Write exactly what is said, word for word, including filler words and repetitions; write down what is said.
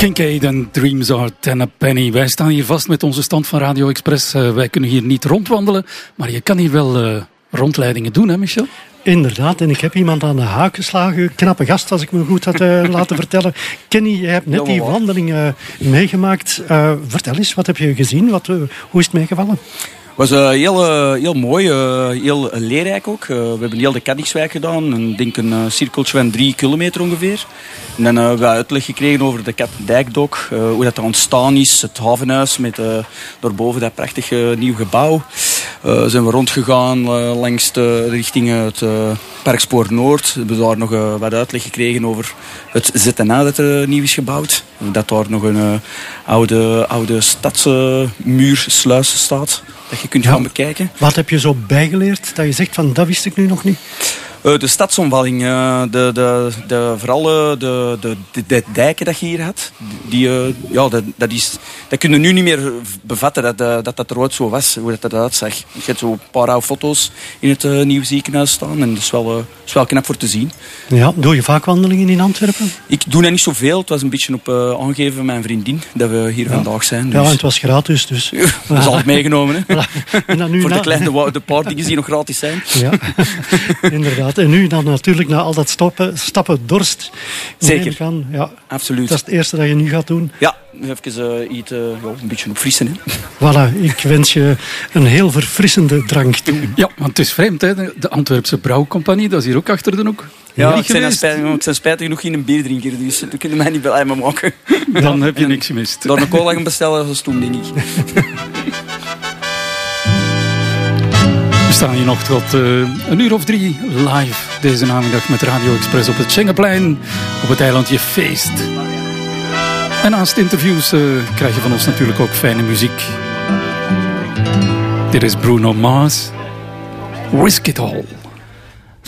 Kincaid en Dreams Are Ten a Penny. Wij staan hier vast met onze stand van Radio Express. Uh, wij kunnen hier niet rondwandelen, maar je kan hier wel uh, rondleidingen doen, hè Michel? Inderdaad, en ik heb iemand aan de haak geslagen. Knappe gast, als ik me goed had uh, laten vertellen. Kenny, je hebt net die wandeling uh, meegemaakt. Uh, vertel eens, wat heb je gezien? Wat, uh, hoe is het meegevallen? Het was uh, heel, uh, heel mooi, uh, heel leerrijk ook. Uh, we hebben heel de Kaddigswijk gedaan. Ik denk een uh, cirkeltje van drie kilometer ongeveer. En dan uh, hebben we uitleg gekregen over de Katendijkdok. Uh, hoe dat ontstaan is, het havenhuis met uh, daarboven dat prachtige nieuw gebouw. Uh, zijn we rondgegaan uh, langs de richting het uh, Parkspoor Noord. We hebben daar nog uh, wat uitleg gekregen over het Z N A dat uh, nieuw is gebouwd. Dat daar nog een uh, oude, oude stadsmuursluis staat. Dat je kunt gaan ja. bekijken. Wat heb je zo bijgeleerd dat je zegt van dat wist ik nu nog niet? Uh, de stadsomvalling, uh, de, de, de, vooral uh, de, de, de, de dijken dat je hier had, die, uh, ja, dat, dat, is, dat kun je nu niet meer bevatten dat dat, dat, dat er ooit zo was, hoe dat, dat eruit zag. Je hebt zo een paar oude foto's in het uh, nieuwe ziekenhuis staan en dat is wel, uh, is wel knap voor te zien. Ja, doe je vaak wandelingen in Antwerpen? Ik doe dat niet zoveel, het was een beetje op uh, aangegeven van mijn vriendin dat we hier ja. vandaag zijn. Dus. Ja, en het was gratis dus. Dat is altijd meegenomen, hè. En dan nu voor na... de kleine de paar dingen die nog gratis zijn. Ja, inderdaad. En nu dan natuurlijk na al dat stappen, stappen dorst. Zeker, gaan. Ja, absoluut. Dat is het eerste dat je nu gaat doen. Ja, even uh, iets, uh, ja, een beetje opfrissen. Hè. Voilà, ik wens je een heel verfrissende drank toe. Ja, want het is vreemd, hè? De Antwerpse Brouwcompagnie, dat is hier ook achter de hoek. Ja, ik ben, spijtig, ik ben spijtig genoeg geen bierdrinker, dus dat kunnen mij niet bij me maken. Dan heb je niks gemist. Door een cola gaan bestellen, dat is stoem, denk ik. We staan hier nog tot uh, een uur of drie live deze namiddag met Radio Express op het Schengenplein, op het eilandje Feest. En naast interviews uh, krijg je van ons natuurlijk ook fijne muziek. Dit is Bruno Mars, Risk It All.